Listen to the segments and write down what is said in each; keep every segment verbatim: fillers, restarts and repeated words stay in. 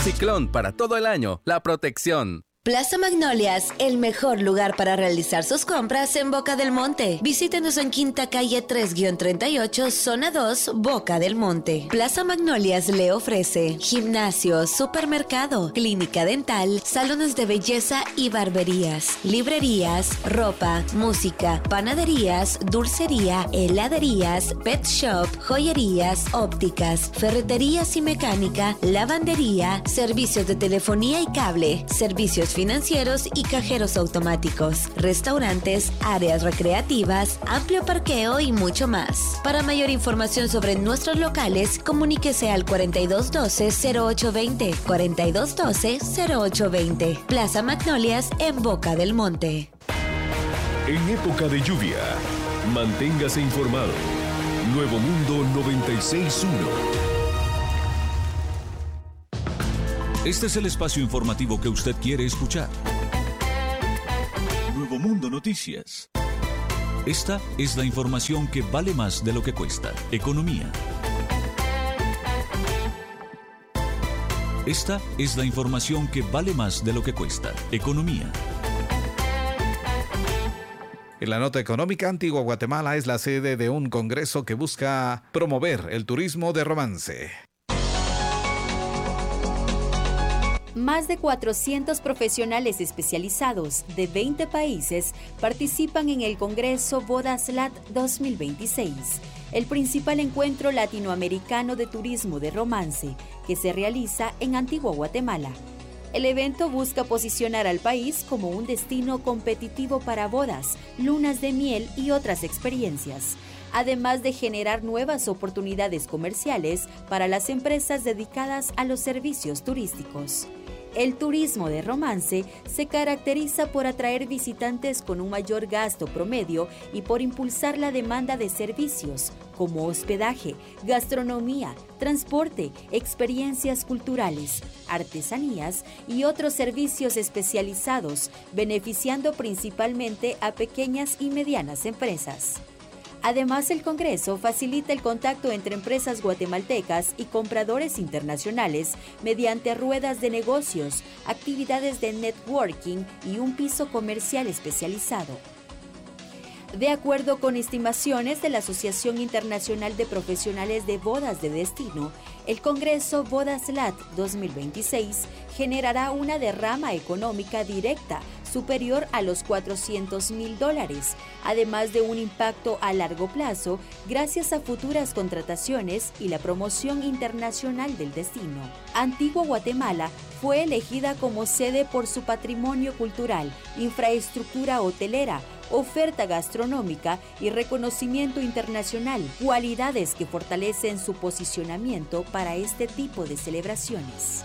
Ciclón, para todo el año, la protección. Plaza Magnolias, el mejor lugar para realizar sus compras en Boca del Monte. Visítenos en Quinta Calle tres treinta y ocho, Zona dos, Boca del Monte. Plaza Magnolias le ofrece gimnasio, supermercado, clínica dental, salones de belleza y barberías, librerías, ropa, música, panaderías, dulcería, heladerías, pet shop, joyerías, ópticas, ferreterías y mecánica, lavandería, servicios de telefonía y cable, servicios financieros y cajeros automáticos, restaurantes, áreas recreativas, amplio parqueo y mucho más. Para mayor información sobre nuestros locales, comuníquese al cuarenta y dos doce, cero ocho veinte, cuarenta y dos doce, cero ocho veinte. Plaza Magnolias en Boca del Monte. En época de lluvia, manténgase informado. Nuevo Mundo noventa y seis punto uno. Este es el espacio informativo que usted quiere escuchar. Nuevo Mundo Noticias. Esta es la información que vale más de lo que cuesta. Economía. Esta es la información que vale más de lo que cuesta. Economía. En la nota económica, Antigua Guatemala es la sede de un congreso que busca promover el turismo de romance. Más de cuatrocientos profesionales especializados de veinte países participan en el Congreso Bodaslat dos mil veintiséis, el principal encuentro latinoamericano de turismo de romance que se realiza en Antigua Guatemala. El evento busca posicionar al país como un destino competitivo para bodas, lunas de miel y otras experiencias, además de generar nuevas oportunidades comerciales para las empresas dedicadas a los servicios turísticos. El turismo de romance se caracteriza por atraer visitantes con un mayor gasto promedio y por impulsar la demanda de servicios como hospedaje, gastronomía, transporte, experiencias culturales, artesanías y otros servicios especializados, beneficiando principalmente a pequeñas y medianas empresas. Además, el Congreso facilita el contacto entre empresas guatemaltecas y compradores internacionales mediante ruedas de negocios, actividades de networking y un piso comercial especializado. De acuerdo con estimaciones de la Asociación Internacional de Profesionales de Bodas de Destino, el Congreso Bodaslat dos mil veintiséis generará una derrama económica directa superior a los cuatrocientos mil dólares, además de un impacto a largo plazo gracias a futuras contrataciones y la promoción internacional del destino. Antigua Guatemala fue elegida como sede por su patrimonio cultural, infraestructura hotelera, oferta gastronómica y reconocimiento internacional, cualidades que fortalecen su posicionamiento para este tipo de celebraciones.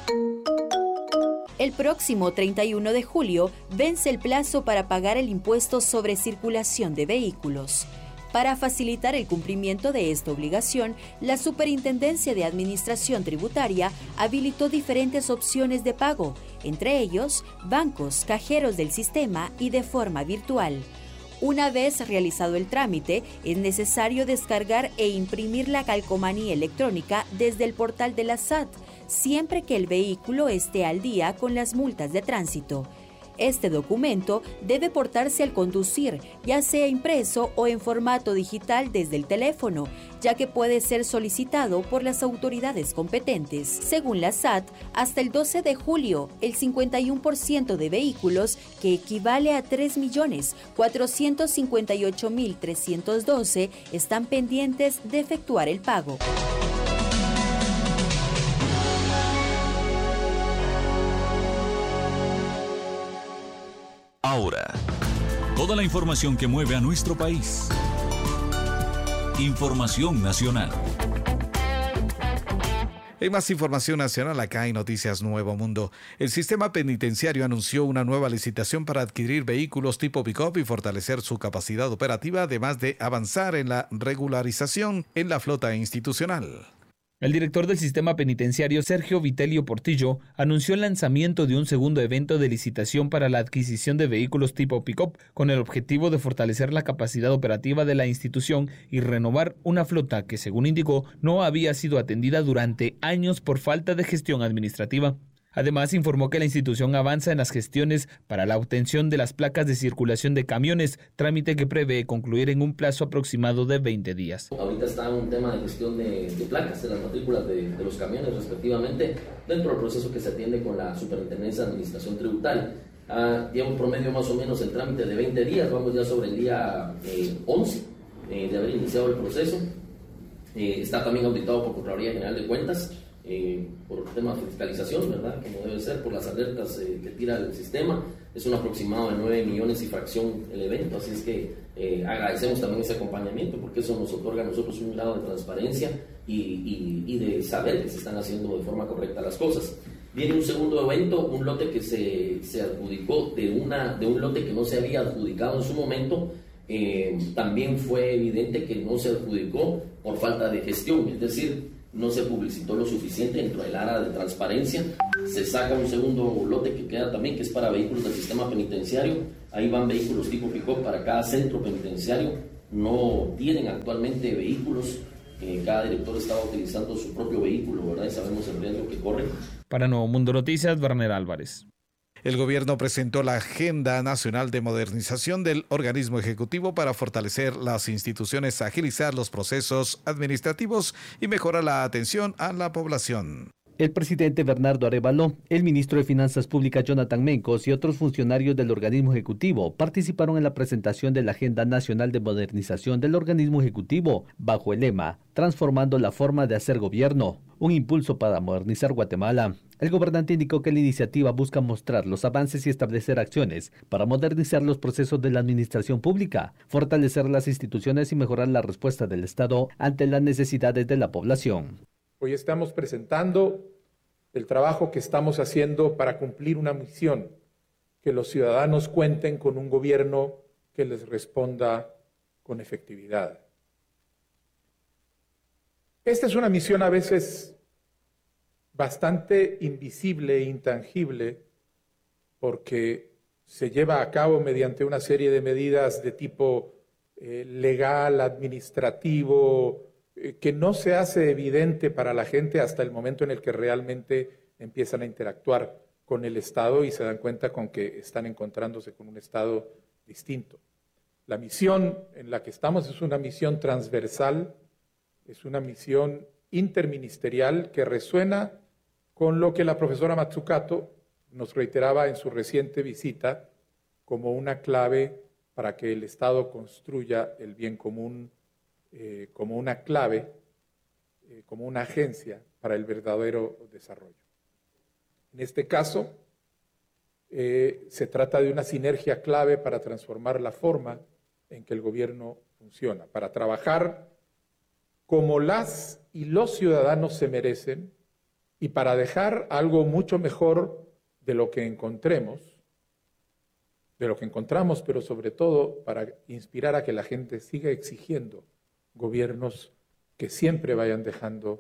El próximo treinta y uno de julio vence el plazo para pagar el impuesto sobre circulación de vehículos. Para facilitar el cumplimiento de esta obligación, la Superintendencia de Administración Tributaria habilitó diferentes opciones de pago, entre ellos bancos, cajeros del sistema y de forma virtual. Una vez realizado el trámite, es necesario descargar e imprimir la calcomanía electrónica desde el portal de la S A T, siempre que el vehículo esté al día con las multas de tránsito. Este documento debe portarse al conducir, ya sea impreso o en formato digital desde el teléfono, ya que puede ser solicitado por las autoridades competentes. Según la S A T, hasta el doce de julio, el cincuenta y uno por ciento de vehículos, que equivale a tres millones cuatrocientos cincuenta y ocho mil trescientos doce, están pendientes de efectuar el pago. Ahora, toda la información que mueve a nuestro país. Información nacional. En más información nacional, acá en Noticias Nuevo Mundo, el sistema penitenciario anunció una nueva licitación para adquirir vehículos tipo pick-up y fortalecer su capacidad operativa, además de avanzar en la regularización en la flota institucional. El director del sistema penitenciario, Sergio Vitelio Portillo, anunció el lanzamiento de un segundo evento de licitación para la adquisición de vehículos tipo pick-up con el objetivo de fortalecer la capacidad operativa de la institución y renovar una flota que, según indicó, no había sido atendida durante años por falta de gestión administrativa. Además, informó que la institución avanza en las gestiones para la obtención de las placas de circulación de camiones, trámite que prevé concluir en un plazo aproximado de veinte días. Ahorita está un tema de gestión de, de placas, de las matrículas de, de los camiones respectivamente, dentro del proceso que se atiende con la Superintendencia de Administración Tributaria. Ah, lleva un promedio más o menos el trámite de veinte días, vamos ya sobre el día eh, once eh, de haber iniciado el proceso. Eh, está también auditado por Contraloría General de Cuentas. Eh, por el tema de fiscalización, ¿verdad? Como debe ser, por las alertas eh, que tira el sistema. Es un aproximado de nueve millones y fracción el evento, así es que eh, agradecemos también ese acompañamiento porque eso nos otorga a nosotros un grado de transparencia y, y, y de saber que se están haciendo de forma correcta las cosas. Viene un segundo evento, un lote que se, se adjudicó de, una, de un lote que no se había adjudicado en su momento. Eh, también fue evidente que no se adjudicó por falta de gestión, es decir, no se publicitó lo suficiente dentro del área de transparencia. Se saca un segundo lote que queda también, que es para vehículos del sistema penitenciario. Ahí van vehículos tipo pick-up para cada centro penitenciario. No tienen actualmente vehículos. Eh, cada director estaba utilizando su propio vehículo, ¿verdad? Y sabemos el riesgo que corre. Para Nuevo Mundo Noticias, Werner Álvarez. El gobierno presentó la Agenda Nacional de Modernización del Organismo Ejecutivo para fortalecer las instituciones, agilizar los procesos administrativos y mejorar la atención a la población. El presidente Bernardo Arévalo, el ministro de Finanzas Públicas Jonathan Mencos y otros funcionarios del organismo ejecutivo participaron en la presentación de la Agenda Nacional de Modernización del Organismo Ejecutivo bajo el lema Transformando la forma de hacer gobierno, un impulso para modernizar Guatemala. El gobernante indicó que la iniciativa busca mostrar los avances y establecer acciones para modernizar los procesos de la administración pública, fortalecer las instituciones y mejorar la respuesta del Estado ante las necesidades de la población. Hoy estamos presentando el trabajo que estamos haciendo para cumplir una misión, que los ciudadanos cuenten con un gobierno que les responda con efectividad. Esta es una misión a veces bastante invisible e intangible porque se lleva a cabo mediante una serie de medidas de tipo eh, legal, administrativo, que no se hace evidente para la gente hasta el momento en el que realmente empiezan a interactuar con el Estado y se dan cuenta con que están encontrándose con un Estado distinto. La misión en la que estamos es una misión transversal, es una misión interministerial que resuena con lo que la profesora Matsukato nos reiteraba en su reciente visita como una clave para que el Estado construya el bien común Eh, como una clave, eh, como una agencia para el verdadero desarrollo. En este caso, eh, se trata de una sinergia clave para transformar la forma en que el gobierno funciona, para trabajar como las y los ciudadanos se merecen y para dejar algo mucho mejor de lo que encontremos, de lo que encontramos, pero sobre todo para inspirar a que la gente siga exigiendo gobiernos que siempre vayan dejando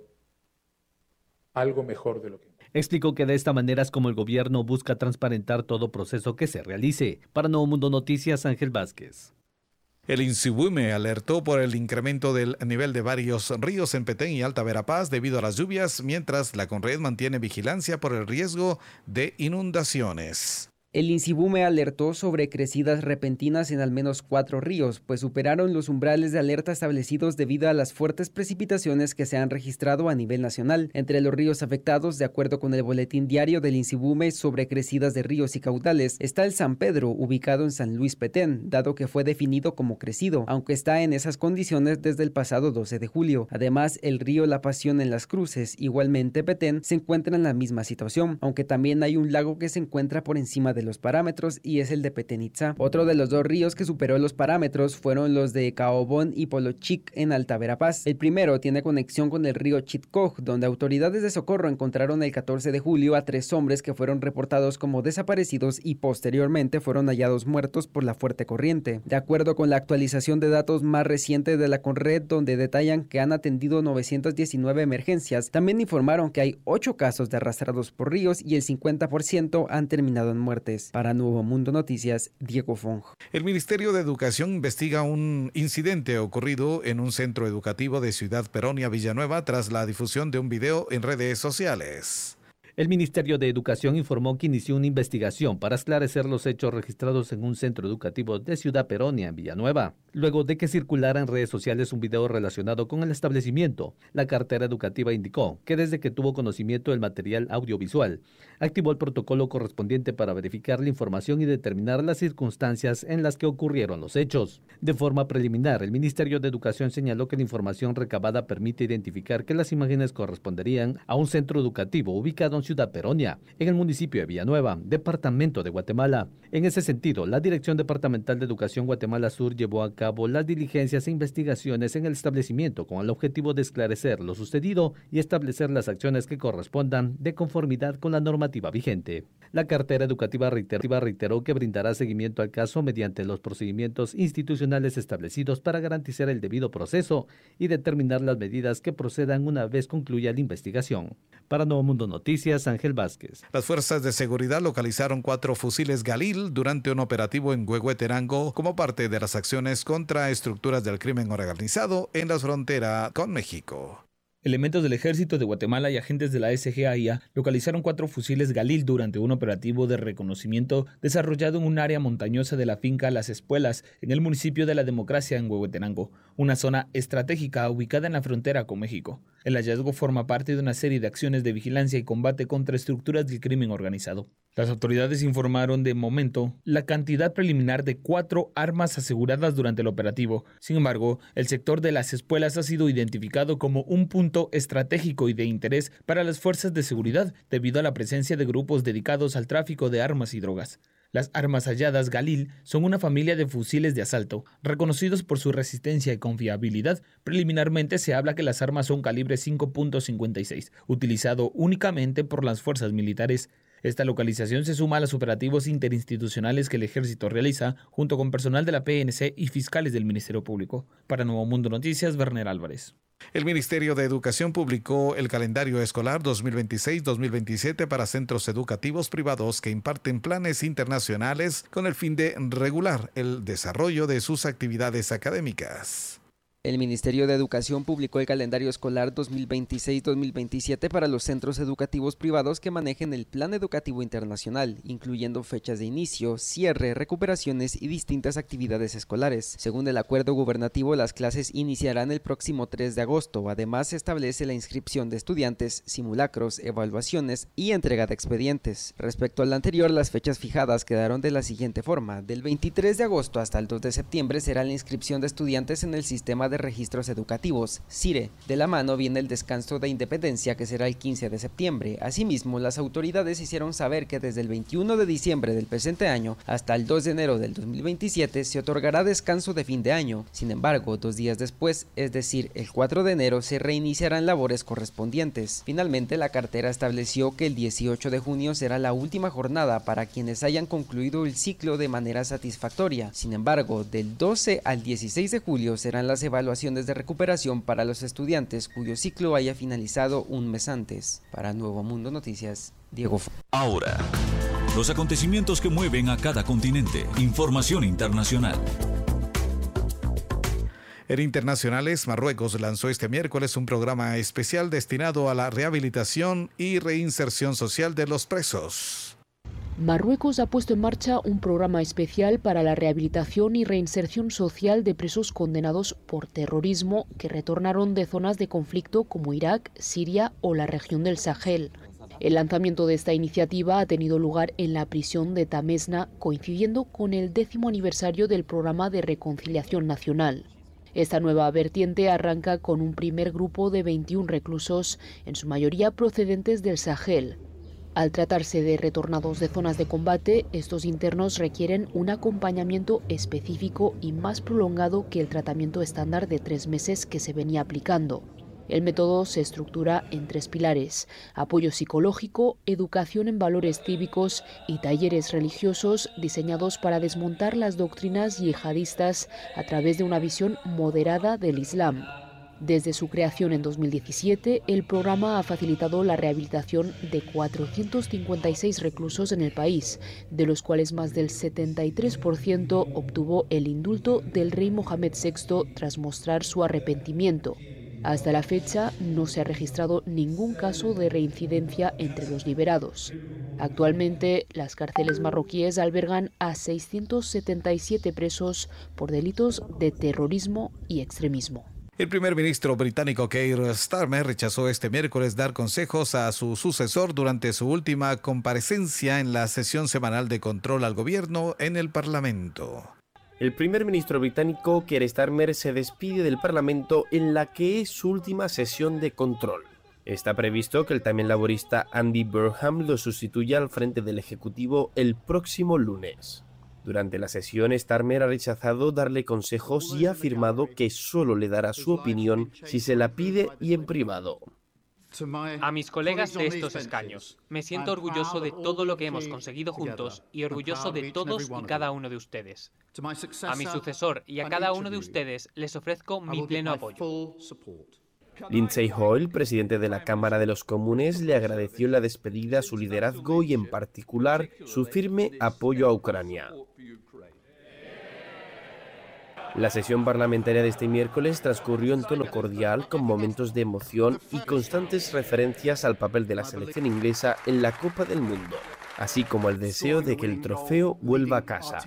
algo mejor de lo que... Explicó que de esta manera es como el gobierno busca transparentar todo proceso que se realice. Para Nuevo Mundo Noticias, Ángel Vázquez. El INSIBUME alertó por el incremento del nivel de varios ríos en Petén y Alta Verapaz debido a las lluvias, mientras la CONRED mantiene vigilancia por el riesgo de inundaciones. El INSIBUME alertó sobre crecidas repentinas en al menos cuatro ríos, pues superaron los umbrales de alerta establecidos debido a las fuertes precipitaciones que se han registrado a nivel nacional. Entre los ríos afectados, de acuerdo con el boletín diario del INSIBUME sobre crecidas de ríos y caudales, está el San Pedro, ubicado en San Luis Petén, dado que fue definido como crecido, aunque está en esas condiciones desde el pasado doce de julio. Además, el río La Pasión en Las Cruces, igualmente Petén, se encuentra en la misma situación, aunque también hay un lago que se encuentra por encima de los parámetros y es el de Petén Itzá. Otro de los dos ríos que superó los parámetros fueron los de Caobón y Polochic en Alta Verapaz. El primero tiene conexión con el río Chitcoj, donde autoridades de socorro encontraron el catorce de julio a tres hombres que fueron reportados como desaparecidos y posteriormente fueron hallados muertos por la fuerte corriente. De acuerdo con la actualización de datos más reciente de la CONRED, donde detallan que han atendido novecientas diecinueve emergencias, también informaron que hay ocho casos de arrastrados por ríos y el cincuenta por ciento han terminado en muertes. Para Nuevo Mundo Noticias, Diego Fong. El Ministerio de Educación investiga un incidente ocurrido en un centro educativo de Ciudad Peronia, Villanueva, tras la difusión de un video en redes sociales. El Ministerio de Educación informó que inició una investigación para esclarecer los hechos registrados en un centro educativo de Ciudad Peronia, en Villanueva, luego de que circulara en redes sociales un video relacionado con el establecimiento. La cartera educativa indicó que desde que tuvo conocimiento del material audiovisual, activó el protocolo correspondiente para verificar la información y determinar las circunstancias en las que ocurrieron los hechos. De forma preliminar, el Ministerio de Educación señaló que la información recabada permite identificar que las imágenes corresponderían a un centro educativo ubicado en Ciudad Peronia, en el municipio de Villanueva, departamento de Guatemala. En ese sentido, la Dirección Departamental de Educación Guatemala Sur llevó a cabo las diligencias e investigaciones en el establecimiento con el objetivo de esclarecer lo sucedido y establecer las acciones que correspondan de conformidad con la normativa vigente. La cartera educativa reiteró, reiteró que brindará seguimiento al caso mediante los procedimientos institucionales establecidos para garantizar el debido proceso y determinar las medidas que procedan una vez concluya la investigación. Para Nuevo Mundo Noticias, Ángel Vázquez. Las fuerzas de seguridad localizaron cuatro fusiles Galil durante un operativo en Huehuetenango como parte de las acciones contra estructuras del crimen organizado en la frontera con México. Elementos del Ejército de Guatemala y agentes de la S G A I A localizaron cuatro fusiles Galil durante un operativo de reconocimiento desarrollado en un área montañosa de la finca Las Espuelas, en el municipio de La Democracia, en Huehuetenango, una zona estratégica ubicada en la frontera con México. El hallazgo forma parte de una serie de acciones de vigilancia y combate contra estructuras del crimen organizado. Las autoridades informaron de momento la cantidad preliminar de cuatro armas aseguradas durante el operativo. Sin embargo, el sector de Las Espuelas ha sido identificado como un punto estratégico y de interés para las fuerzas de seguridad debido a la presencia de grupos dedicados al tráfico de armas y drogas. Las armas halladas Galil son una familia de fusiles de asalto, reconocidos por su resistencia y confiabilidad. Preliminarmente se habla que las armas son calibre cinco punto cincuenta y seis, utilizado únicamente por las fuerzas militares. Esta localización se suma a los operativos interinstitucionales que el Ejército realiza junto con personal de la P N C y fiscales del Ministerio Público. Para Nuevo Mundo Noticias, Werner Álvarez. El Ministerio de Educación publicó el calendario escolar dos mil veintiséis dos mil veintisiete para centros educativos privados que imparten planes internacionales con el fin de regular el desarrollo de sus actividades académicas. El Ministerio de Educación publicó el calendario escolar dos mil veintiséis dos mil veintisiete para los centros educativos privados que manejen el Plan Educativo Internacional, incluyendo fechas de inicio, cierre, recuperaciones y distintas actividades escolares. Según el acuerdo gubernativo, las clases iniciarán el próximo tres de agosto. Además, se establece la inscripción de estudiantes, simulacros, evaluaciones y entrega de expedientes. Respecto al anterior, las fechas fijadas quedaron de la siguiente forma. Del veintitrés de agosto hasta el dos de septiembre será la inscripción de estudiantes en el sistema de de registros educativos, SIRE. De la mano viene el descanso de independencia, que será el quince de septiembre. Asimismo, las autoridades hicieron saber que desde el veintiuno de diciembre del presente año hasta el dos de enero del dos mil veintisiete se otorgará descanso de fin de año. Sin embargo, dos días después, es decir, el cuatro de enero, se reiniciarán labores correspondientes. Finalmente, la cartera estableció que el dieciocho de junio será la última jornada para quienes hayan concluido el ciclo de manera satisfactoria. Sin embargo, del doce al dieciséis de julio serán las evaluaciones evaluaciones de recuperación para los estudiantes cuyo ciclo haya finalizado un mes antes. Para Nuevo Mundo Noticias, Diego. Ahora, los acontecimientos que mueven a cada continente. Información internacional. En internacionales, Marruecos lanzó este miércoles un programa especial destinado a la rehabilitación y reinserción social de los presos. Marruecos ha puesto en marcha un programa especial para la rehabilitación y reinserción social de presos condenados por terrorismo que retornaron de zonas de conflicto como Irak, Siria o la región del Sahel. El lanzamiento de esta iniciativa ha tenido lugar en la prisión de Tamesna, coincidiendo con el décimo aniversario del programa de reconciliación nacional. Esta nueva vertiente arranca con un primer grupo de veintiún reclusos, en su mayoría procedentes del Sahel. Al tratarse de retornados de zonas de combate, estos internos requieren un acompañamiento específico y más prolongado que el tratamiento estándar de tres meses que se venía aplicando. El método se estructura en tres pilares: apoyo psicológico, educación en valores cívicos y talleres religiosos diseñados para desmontar las doctrinas yihadistas a través de una visión moderada del Islam. Desde su creación en dos mil diecisiete, el programa ha facilitado la rehabilitación de cuatrocientos cincuenta y seis reclusos en el país, de los cuales más del setenta y tres por ciento obtuvo el indulto del rey Mohamed sexto tras mostrar su arrepentimiento. Hasta la fecha no se ha registrado ningún caso de reincidencia entre los liberados. Actualmente, las cárceles marroquíes albergan a seiscientos setenta y siete presos por delitos de terrorismo y extremismo. El primer ministro británico Keir Starmer rechazó este miércoles dar consejos a su sucesor durante su última comparecencia en la sesión semanal de control al gobierno en el Parlamento. El primer ministro británico Keir Starmer se despide del Parlamento en la que es su última sesión de control. Está previsto que el también laborista Andy Burnham lo sustituya al frente del Ejecutivo el próximo lunes. Durante la sesión, Starmer ha rechazado darle consejos y ha afirmado que solo le dará su opinión si se la pide y en privado. A mis colegas de estos escaños, me siento orgulloso de todo lo que hemos conseguido juntos y orgulloso de todos y cada uno de ustedes. A mi sucesor y a cada uno de ustedes les ofrezco mi pleno apoyo. Lindsay Hoyle, presidente de la Cámara de los Comunes, le agradeció en la despedida su liderazgo y, en particular, su firme apoyo a Ucrania. La sesión parlamentaria de este miércoles transcurrió en tono cordial, con momentos de emoción y constantes referencias al papel de la selección inglesa en la Copa del Mundo, así como el deseo de que el trofeo vuelva a casa.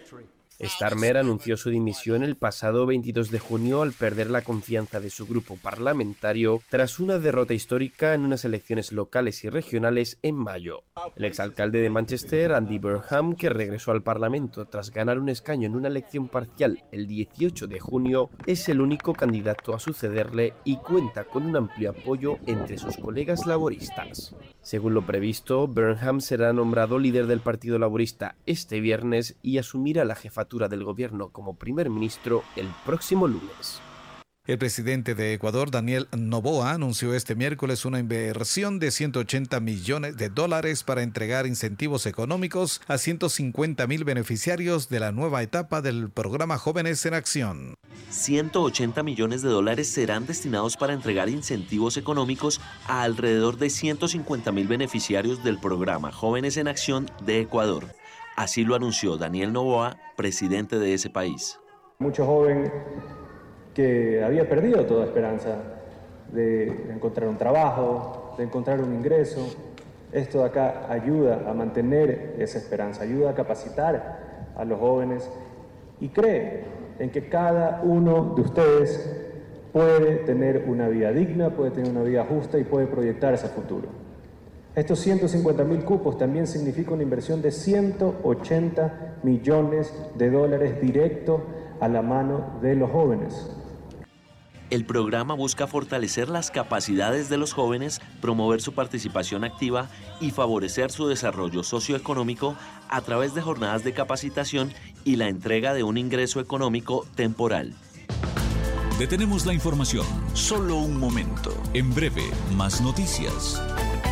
Starmer anunció su dimisión el pasado veintidós de junio al perder la confianza de su grupo parlamentario tras una derrota histórica en unas elecciones locales y regionales en mayo. El exalcalde de Manchester, Andy Burnham, que regresó al Parlamento tras ganar un escaño en una elección parcial el dieciocho de junio, es el único candidato a sucederle y cuenta con un amplio apoyo entre sus colegas laboristas. Según lo previsto, Burnham será nombrado líder del Partido Laborista este viernes y asumirá la jefatura del gobierno como primer ministro el próximo lunes. El presidente de Ecuador, Daniel Noboa, anunció este miércoles una inversión de ciento ochenta millones de dólares para entregar incentivos económicos a ciento cincuenta mil beneficiarios de la nueva etapa del programa Jóvenes en Acción. ciento ochenta millones de dólares serán destinados para entregar incentivos económicos a alrededor de ciento cincuenta mil beneficiarios del programa Jóvenes en Acción de Ecuador. Así lo anunció Daniel Noboa, presidente de ese país. Mucho joven que había perdido toda esperanza de encontrar un trabajo, de encontrar un ingreso. Esto de acá ayuda a mantener esa esperanza, ayuda a capacitar a los jóvenes y cree en que cada uno de ustedes puede tener una vida digna, puede tener una vida justa y puede proyectarse a futuro. Estos ciento cincuenta mil cupos también significan una inversión de ciento ochenta millones de dólares directo a la mano de los jóvenes. El programa busca fortalecer las capacidades de los jóvenes, promover su participación activa y favorecer su desarrollo socioeconómico a través de jornadas de capacitación y la entrega de un ingreso económico temporal. Detenemos la información. Solo un momento. En breve, más noticias.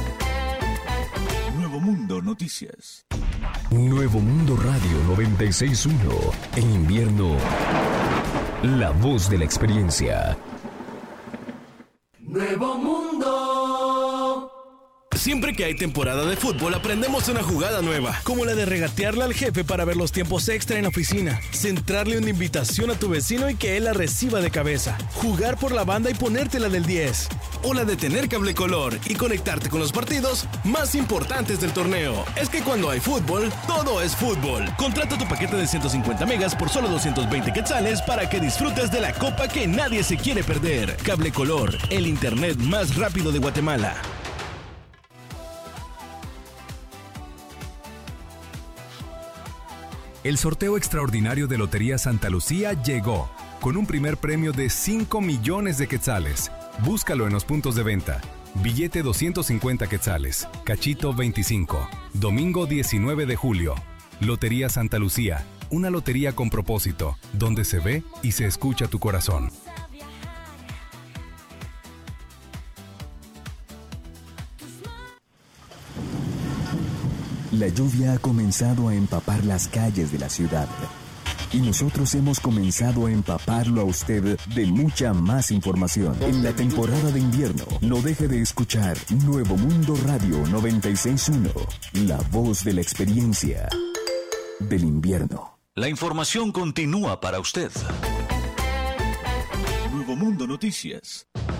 Nuevo Mundo Noticias. Nuevo Mundo Radio noventa y seis punto uno. En invierno, la voz de la experiencia. Nuevo Mundo. Siempre que hay temporada de fútbol aprendemos una jugada nueva, como la de regatearle al jefe para ver los tiempos extra en la oficina, centrarle una invitación a tu vecino y que él la reciba de cabeza, jugar por la banda y ponértela del diez, o la de tener cable color y conectarte con los partidos más importantes del torneo. Es que cuando hay fútbol, todo es fútbol. Contrata tu paquete de ciento cincuenta megas por solo doscientos veinte quetzales para que disfrutes de la copa que nadie se quiere perder. Cable color, el internet más rápido de Guatemala. El sorteo extraordinario de Lotería Santa Lucía llegó, con un primer premio de cinco millones de quetzales. Búscalo en los puntos de venta. Billete doscientos cincuenta quetzales, cachito veinticinco. Domingo diecinueve de julio. Lotería Santa Lucía, una lotería con propósito, donde se ve y se escucha tu corazón. La lluvia ha comenzado a empapar las calles de la ciudad. Y nosotros hemos comenzado a empaparlo a usted de mucha más información. En la temporada de invierno, no deje de escuchar Nuevo Mundo Radio noventa y seis punto uno. La voz de la experiencia del invierno. La información continúa para usted. Nuevo Mundo Noticias.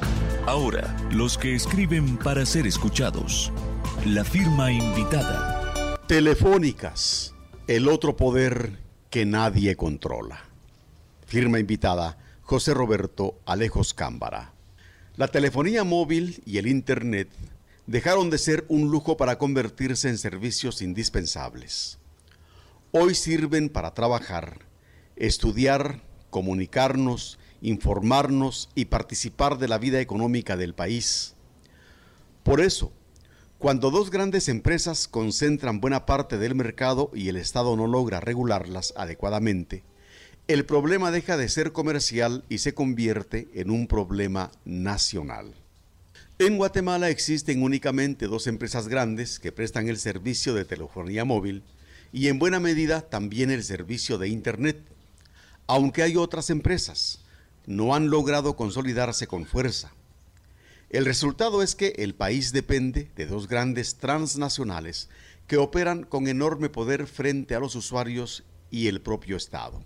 Ahora, los que escriben para ser escuchados. La firma invitada. Telefónicas, el otro poder que nadie controla. Firma invitada, José Roberto Alejos Cámbara. La telefonía móvil y el Internet dejaron de ser un lujo para convertirse en servicios indispensables. Hoy sirven para trabajar, estudiar, comunicarnos, informarnos y participar de la vida económica del país. Por eso, cuando dos grandes empresas concentran buena parte del mercado y el Estado no logra regularlas adecuadamente, el problema deja de ser comercial y se convierte en un problema nacional. En Guatemala existen únicamente dos empresas grandes que prestan el servicio de telefonía móvil y en buena medida también el servicio de Internet, aunque hay otras empresas no han logrado consolidarse con fuerza. El resultado es que el país depende de dos grandes transnacionales que operan con enorme poder frente a los usuarios y el propio Estado.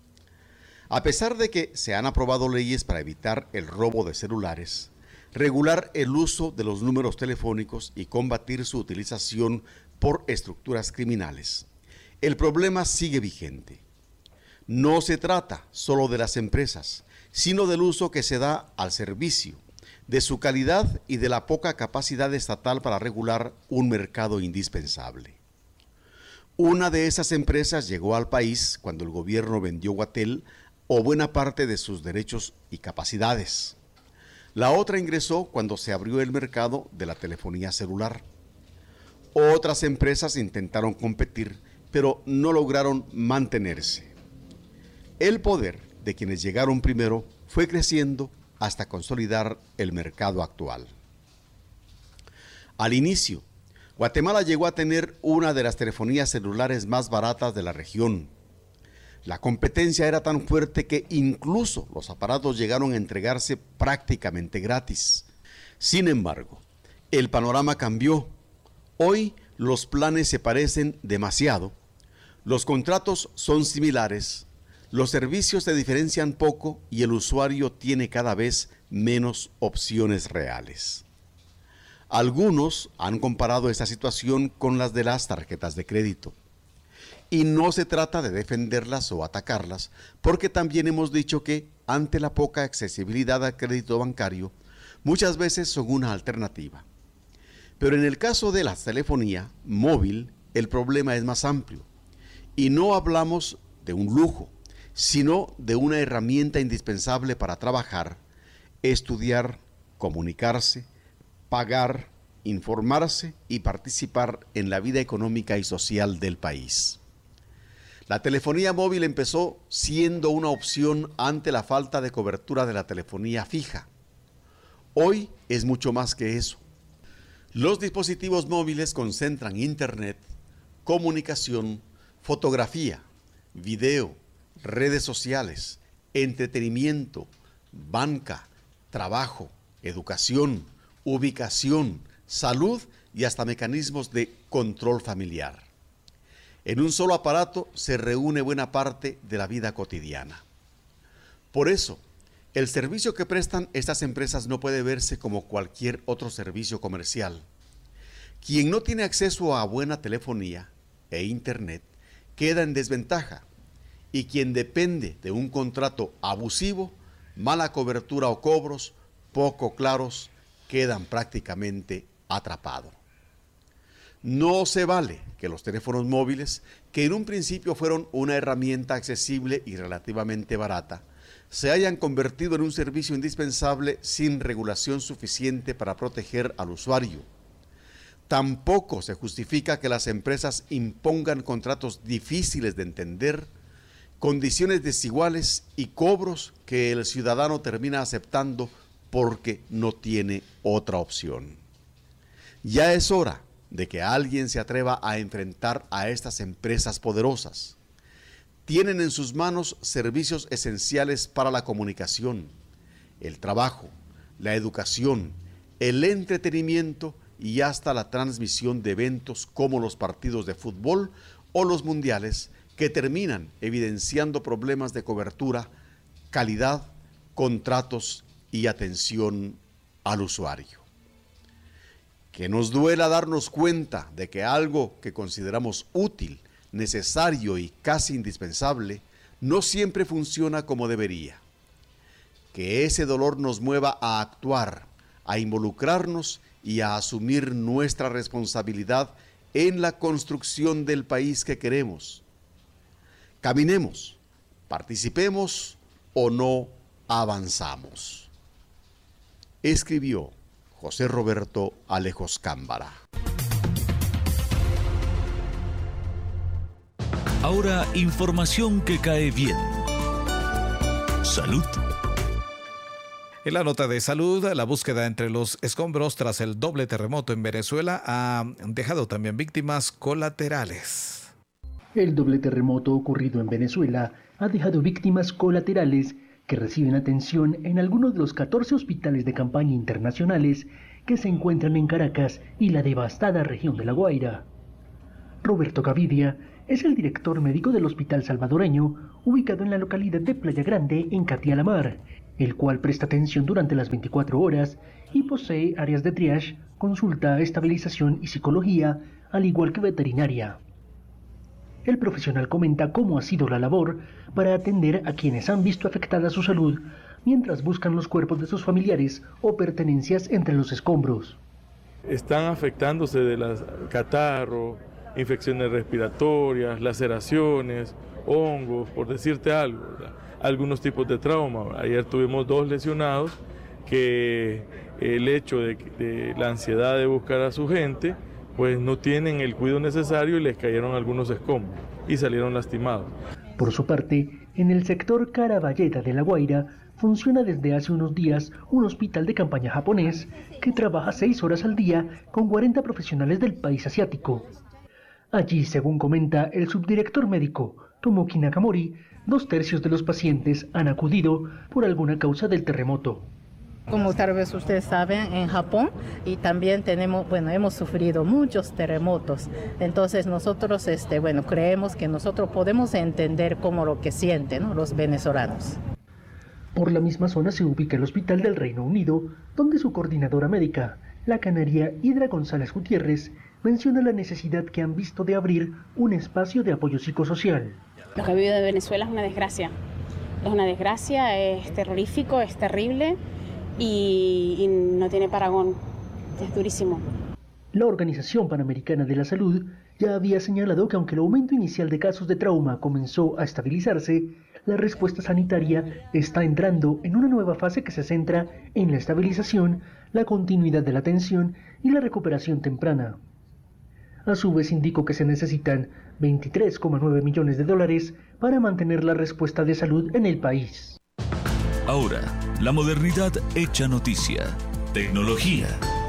A pesar de que se han aprobado leyes para evitar el robo de celulares, regular el uso de los números telefónicos y combatir su utilización por estructuras criminales, el problema sigue vigente. No se trata solo de las empresas, sino del uso que se da al servicio, de su calidad y de la poca capacidad estatal para regular un mercado indispensable. Una de esas empresas llegó al país cuando el gobierno vendió Guatel o buena parte de sus derechos y capacidades. La otra ingresó cuando se abrió el mercado de la telefonía celular. Otras empresas intentaron competir, pero no lograron mantenerse. El poder de quienes llegaron primero fue creciendo hasta consolidar el mercado actual. Al inicio, Guatemala llegó a tener una de las telefonías celulares más baratas de la región. La competencia era tan fuerte que incluso los aparatos llegaron a entregarse prácticamente gratis. Sin embargo, el panorama cambió. Hoy los planes se parecen demasiado, los contratos son similares, los servicios se diferencian poco y el usuario tiene cada vez menos opciones reales. Algunos han comparado esta situación con las de las tarjetas de crédito. Y no se trata de defenderlas o atacarlas, porque también hemos dicho que, ante la poca accesibilidad al crédito bancario, muchas veces son una alternativa. Pero en el caso de la telefonía móvil, el problema es más amplio. Y no hablamos de un lujo, sino de una herramienta indispensable para trabajar, estudiar, comunicarse, pagar, informarse y participar en la vida económica y social del país. La telefonía móvil empezó siendo una opción ante la falta de cobertura de la telefonía fija. Hoy es mucho más que eso. Los dispositivos móviles concentran internet, comunicación, fotografía, video, redes sociales, entretenimiento, banca, trabajo, educación, ubicación, salud y hasta mecanismos de control familiar. En un solo aparato se reúne buena parte de la vida cotidiana. Por eso, el servicio que prestan estas empresas no puede verse como cualquier otro servicio comercial. Quien no tiene acceso a buena telefonía e internet queda en desventaja, y quien depende de un contrato abusivo, mala cobertura o cobros poco claros, quedan prácticamente atrapados. No se vale que los teléfonos móviles, que en un principio fueron una herramienta accesible y relativamente barata, se hayan convertido en un servicio indispensable sin regulación suficiente para proteger al usuario. Tampoco se justifica que las empresas impongan contratos difíciles de entender, condiciones desiguales y cobros que el ciudadano termina aceptando porque no tiene otra opción. Ya es hora de que alguien se atreva a enfrentar a estas empresas poderosas. Tienen en sus manos servicios esenciales para la comunicación, el trabajo, la educación, el entretenimiento y hasta la transmisión de eventos como los partidos de fútbol o los mundiales, que terminan evidenciando problemas de cobertura, calidad, contratos y atención al usuario. Que nos duela darnos cuenta de que algo que consideramos útil, necesario y casi indispensable, no siempre funciona como debería. Que ese dolor nos mueva a actuar, a involucrarnos y a asumir nuestra responsabilidad en la construcción del país que queremos. Caminemos, participemos o no avanzamos. Escribió José Roberto Alejos Cámbara. Ahora, información que cae bien. Salud. En la nota de salud, la búsqueda entre los escombros tras el doble terremoto en Venezuela ha dejado también víctimas colaterales. El doble terremoto ocurrido en Venezuela ha dejado víctimas colaterales que reciben atención en algunos de los catorce hospitales de campaña internacionales que se encuentran en Caracas y la devastada región de La Guaira. Roberto Gavidia es el director médico del Hospital Salvadoreño, ubicado en la localidad de Playa Grande, en Catia la Mar, el cual presta atención durante las veinticuatro horas y posee áreas de triage, consulta, estabilización y psicología, al igual que veterinaria. El profesional comenta cómo ha sido la labor para atender a quienes han visto afectada su salud mientras buscan los cuerpos de sus familiares o pertenencias entre los escombros. Están afectándose de las catarro, infecciones respiratorias, laceraciones, hongos, por decirte algo, ¿verdad? Algunos tipos de trauma. Ayer tuvimos dos lesionados que el hecho de, de la ansiedad de buscar a su gente, pues no tienen el cuidado necesario y les cayeron algunos escombros y salieron lastimados. Por su parte, en el sector Caraballeda de La Guaira, funciona desde hace unos días un hospital de campaña japonés que trabaja seis horas al día con cuarenta profesionales del país asiático. Allí, según comenta el subdirector médico Tomoki Nakamori, dos tercios de los pacientes han acudido por alguna causa del terremoto. Como tal vez ustedes saben, en Japón y también tenemos, bueno, hemos sufrido muchos terremotos. Entonces nosotros, este, bueno, creemos que nosotros podemos entender cómo lo que sienten, ¿no?, los venezolanos. Por la misma zona se ubica el Hospital del Reino Unido, donde su coordinadora médica, la canaria Hidra González Gutiérrez, menciona la necesidad que han visto de abrir un espacio de apoyo psicosocial. Lo que ha vivido de Venezuela es una desgracia. Es una desgracia, es terrorífico, es terrible y, y no tiene parangón. Es durísimo. La Organización Panamericana de la Salud ya había señalado que aunque el aumento inicial de casos de trauma comenzó a estabilizarse, la respuesta sanitaria está entrando en una nueva fase que se centra en la estabilización, la continuidad de la atención y la recuperación temprana. A su vez indicó que se necesitan veintitrés coma nueve millones de dólares para mantener la respuesta de salud en el país. Ahora, la modernidad hecha noticia. Tecnología.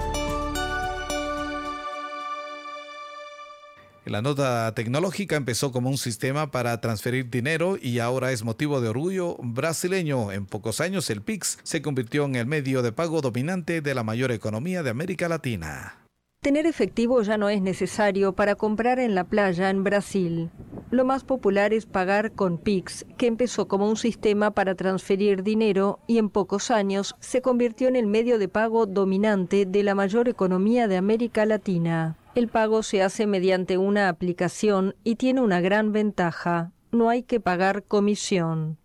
La nota tecnológica empezó como un sistema para transferir dinero y ahora es motivo de orgullo brasileño. En pocos años el Pix se convirtió en el medio de pago dominante de la mayor economía de América Latina. Tener efectivo ya no es necesario para comprar en la playa en Brasil. Lo más popular es pagar con Pix, que empezó como un sistema para transferir dinero y en pocos años se convirtió en el medio de pago dominante de la mayor economía de América Latina. El pago se hace mediante una aplicación y tiene una gran ventaja: no hay que pagar comisión.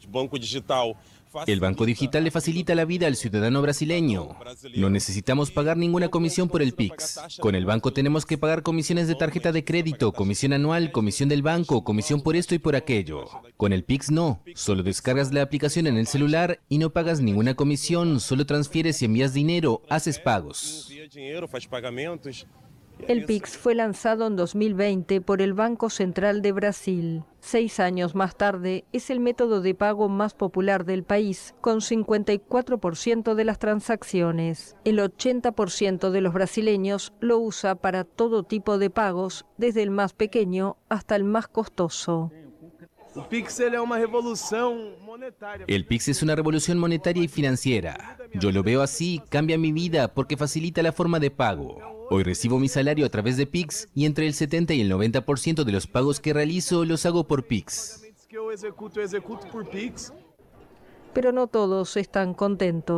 El Banco Digital le facilita la vida al ciudadano brasileño. No necesitamos pagar ninguna comisión por el Pix. Con el banco tenemos que pagar comisiones de tarjeta de crédito, comisión anual, comisión del banco, comisión por esto y por aquello. Con el Pix no. Solo descargas la aplicación en el celular y no pagas ninguna comisión, solo transfieres y envías dinero, haces pagos. El Pix fue lanzado en dos mil veinte por el Banco Central de Brasil. Seis años más tarde, es el método de pago más popular del país, con cincuenta y cuatro por ciento de las transacciones. El ochenta por ciento de los brasileños lo usa para todo tipo de pagos, desde el más pequeño hasta el más costoso. El Pix es una revolución monetaria y financiera. Yo lo veo así, cambia mi vida porque facilita la forma de pago. Hoy recibo mi salario a través de Pix y entre el setenta y el noventa por ciento de los pagos que realizo los hago por Pix. Pero no todos están contentos.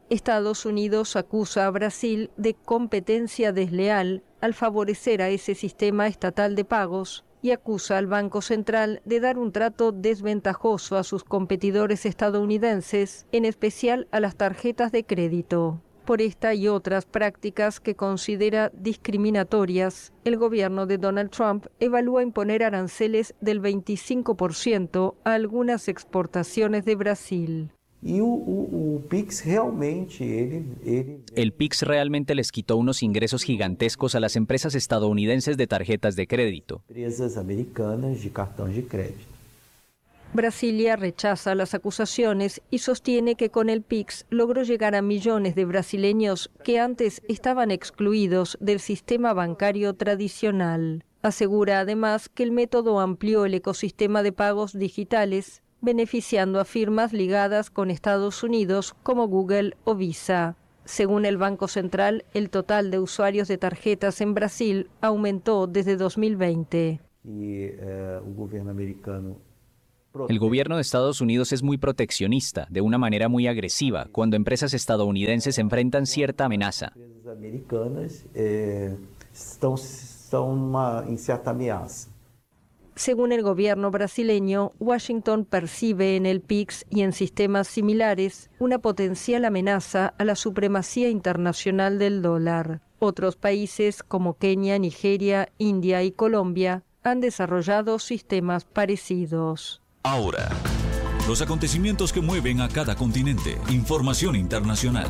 Estados Unidos acusa a Brasil de competencia desleal al favorecer a ese sistema estatal de pagos y acusa al Banco Central de dar un trato desventajoso a sus competidores estadounidenses, en especial a las tarjetas de crédito. Por esta y otras prácticas que considera discriminatorias, el gobierno de Donald Trump evalúa imponer aranceles del veinticinco por ciento a algunas exportaciones de Brasil. Y o, o, o Pix realmente, ele, ele... El Pix realmente les quitó unos ingresos gigantescos a las empresas estadounidenses de tarjetas de crédito. Empresas americanas de cartões de crédito. Brasilia rechaza las acusaciones y sostiene que con el Pix logró llegar a millones de brasileños que antes estaban excluidos del sistema bancario tradicional. Asegura además que el método amplió el ecosistema de pagos digitales, beneficiando a firmas ligadas con Estados Unidos como Google o Visa. Según el Banco Central, el total de usuarios de tarjetas en Brasil aumentó desde dos mil veinte. Y, eh, el gobierno americano El gobierno de Estados Unidos es muy proteccionista, de una manera muy agresiva, cuando empresas estadounidenses enfrentan cierta amenaza. As empresas americanas eh, estão, estão uma, em cierta ameaça. Según el gobierno brasileño, Washington percibe en el Pix y en sistemas similares una potencial amenaza a la supremacía internacional del dólar. Otros países como Kenia, Nigeria, India y Colombia han desarrollado sistemas parecidos. Ahora, los acontecimientos que mueven a cada continente. Información internacional.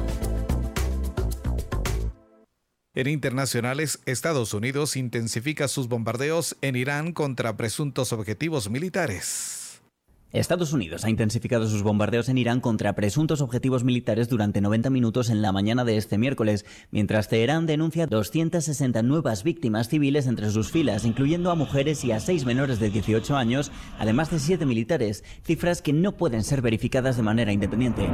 En internacionales, Estados Unidos intensifica sus bombardeos en Irán contra presuntos objetivos militares. Estados Unidos ha intensificado sus bombardeos en Irán contra presuntos objetivos militares durante noventa minutos en la mañana de este miércoles, mientras Teherán denuncia doscientas sesenta nuevas víctimas civiles entre sus filas, incluyendo a mujeres y a seis menores de dieciocho años, además de siete militares, cifras que no pueden ser verificadas de manera independiente.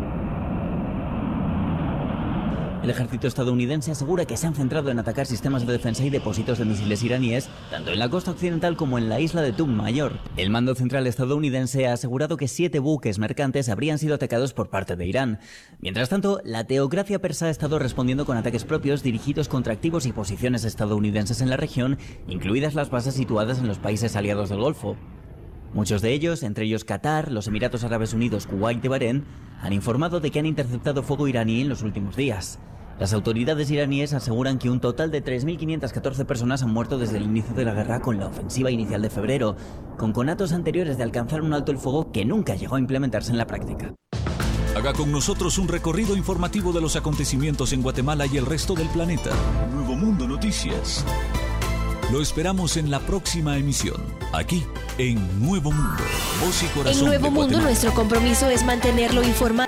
El ejército estadounidense asegura que se han centrado en atacar sistemas de defensa y depósitos de misiles iraníes, tanto en la costa occidental como en la isla de Tub Mayor. El mando central estadounidense ha asegurado que siete buques mercantes habrían sido atacados por parte de Irán. Mientras tanto, la teocracia persa ha estado respondiendo con ataques propios dirigidos contra activos y posiciones estadounidenses en la región, incluidas las bases situadas en los países aliados del Golfo. Muchos de ellos, entre ellos Qatar, los Emiratos Árabes Unidos, Kuwait y Bahrein, han informado de que han interceptado fuego iraní en los últimos días. Las autoridades iraníes aseguran que un total de tres mil quinientas catorce personas han muerto desde el inicio de la guerra con la ofensiva inicial de febrero, con conatos anteriores de alcanzar un alto el fuego que nunca llegó a implementarse en la práctica. Haga con nosotros un recorrido informativo de los acontecimientos en Guatemala y el resto del planeta. Nuevo Mundo Noticias. Lo esperamos en la próxima emisión, aquí en Nuevo Mundo, Voz y Corazón. En Nuevo de Mundo Guatemala. nuestro compromiso es mantenerlo informado.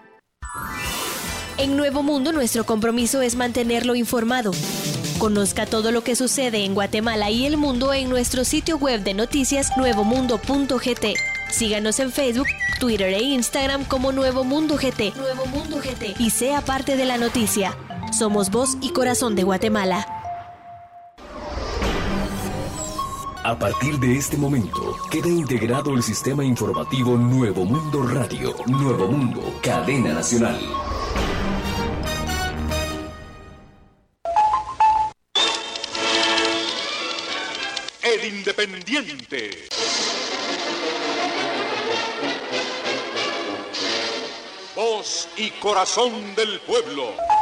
En Nuevo Mundo nuestro compromiso es mantenerlo informado. Conozca todo lo que sucede en Guatemala y el mundo en nuestro sitio web de noticias nuevo mundo punto g t. Síganos en Facebook, Twitter e Instagram como Nuevo Mundo G T. Nuevo Mundo G T. Y sea parte de la noticia. Somos Voz y Corazón de Guatemala. A partir de este momento, queda integrado el sistema informativo Nuevo Mundo Radio. Nuevo Mundo, cadena nacional. El Independiente. Voz y Corazón del pueblo.